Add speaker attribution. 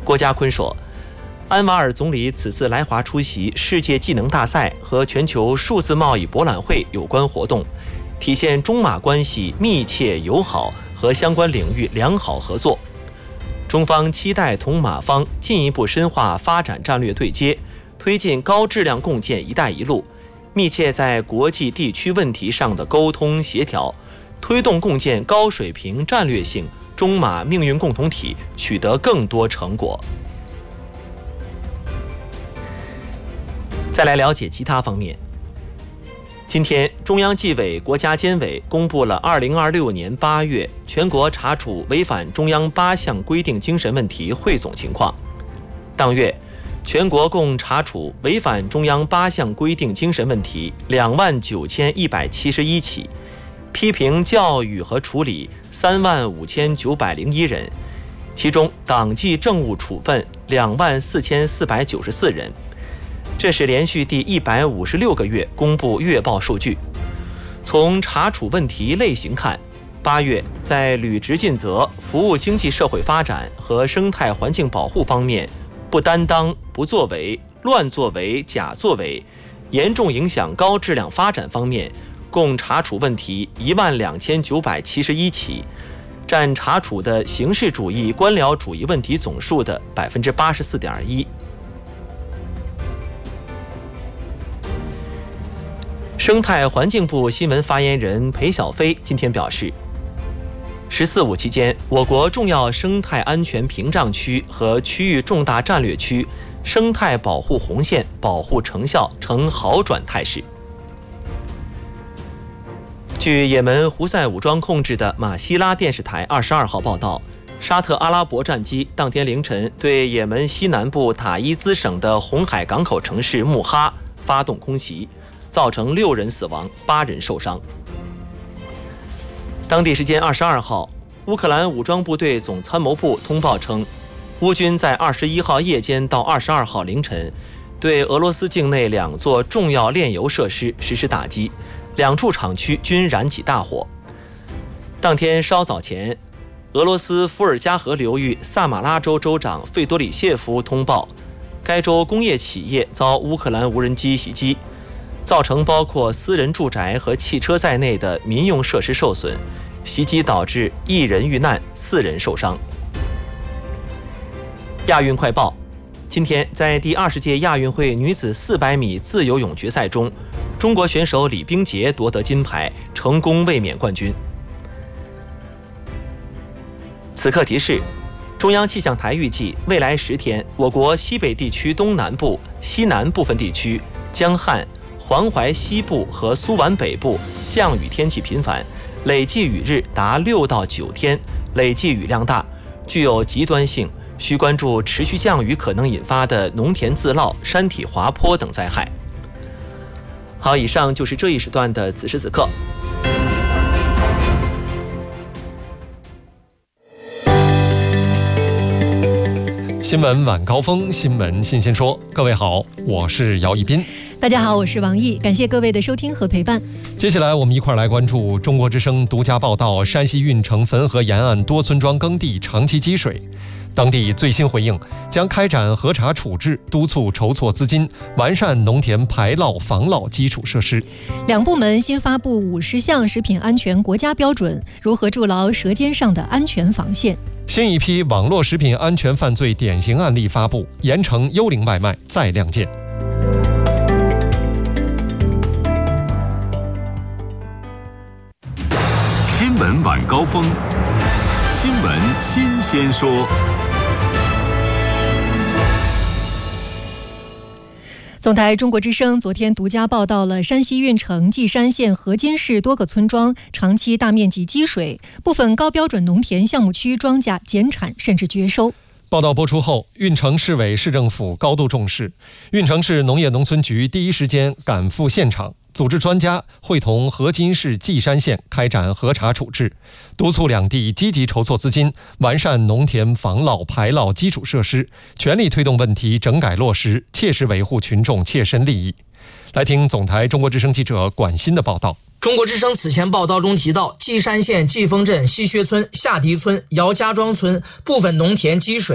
Speaker 1: 郭家坤说，安瓦尔总理此次来华出席世界技能大赛和全球数字贸易博览会有关活动，体现中马关系密切友好和相关领域良好合作。中方期待同马方进一步深化发展战略对接，推进高质量共建“一带一路”，密切在国际地区问题上的沟通协调，推动共建高水平战略性中马命运共同体取得更多成果。再来了解其他方面。今天，中央纪委国家监委公布了2026年8月全国查处违反中央8项规定精神问题汇总情况。当月，全国共查处违反中央8项规定精神问题29171起，批评教育和处理35901人，其中党纪政务处分24494人。这是连续第156个月公布月报数据。从查处问题类型看，8月在履职尽责、服务经济社会发展和生态环境保护方面，不担当、不作为、乱作为、假作为，严重影响高质量发展方面，共查处问题12971起，占查处的形式主义、官僚主义问题总数的84.1%。生态环境部新闻发言人裴晓飞今天表示，“14·5期间，我国重要生态安全屏障区和区域重大战略区生态保护红线保护成效呈好转态势。”据也门胡塞武装控制的马希拉电视台22号报道，沙特阿拉伯战机当天凌晨对也门西南部塔伊兹省的红海港口城市穆哈发动空袭，造成6人死亡，8人受伤。当地时间22号，乌克兰武装部队总参谋部通报称，乌军在21号夜间到22号凌晨，对俄罗斯境内2座重要炼油设施实施打击，2处厂区均燃起大火。当天稍早前，俄罗斯伏尔加河流域萨马拉州州长费多里谢夫通报，该州工业企业遭乌克兰无人机袭击，造成包括私人住宅和汽车在内的民用设施受损，袭击导致1人遇难，4人受伤。亚运快报，今天在第20届亚运会女子400米自由泳决赛中，中国选手李冰洁夺得金牌，成功卫冕冠军。此刻提示，中央气象台预计未来10天，我国西北地区东南部、西南部分地区、江汉、黄淮西部和苏皖北部降雨天气频繁，累计雨日达6到9天，累计雨量大，具有极端性，需关注持续降雨可能引发的农田自涝、山体滑坡等灾害。好，以上就是这一时段的此时此刻。
Speaker 2: 新闻晚高峰，新闻新鲜说。各位好，我是姚一斌。
Speaker 3: 大家好，我是王毅，感谢各位的收听和陪伴。
Speaker 2: 接下来我们一块来关注中国之声独家报道山西运城汾河沿岸多村庄耕地长期积水。当地最新回应，将开展核查处置，督促筹措资金，完善农田排涝防涝基础设施。
Speaker 3: 2部门新发布50项食品安全国家标准，如何筑牢舌尖上的安全防线。
Speaker 2: 新一批网络食品安全犯罪典型案例发布，盐城幽灵外卖再亮剑。
Speaker 4: 新闻晚高峰，新闻新鲜说。
Speaker 3: 总台中国之声昨天独家报道了山西运城稷山县河津市多个村庄长期大面积积水，部分高标准农田项目区庄稼减产甚至绝收。
Speaker 2: 报道播出后，运城市委市政府高度重视，运城市农业农村局第一时间赶赴现场，组织专家会同河津市稷山县开展核查处置，督促两地积极筹措资金，完善农田防涝排涝基础设施，全力推动问题整改落实，切实维护群众切身利益。来听总台中国之声记者管鑫的报道。
Speaker 5: 中国之声此前报道中提到，稷山县季风镇西薛村、下迪村、姚家庄村部分农田积水，